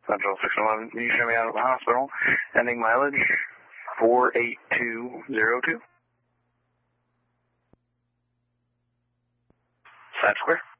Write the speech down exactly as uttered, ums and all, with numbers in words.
Central six one one, you show me out of the hospital. Ending mileage four eight two zero two. Side Square.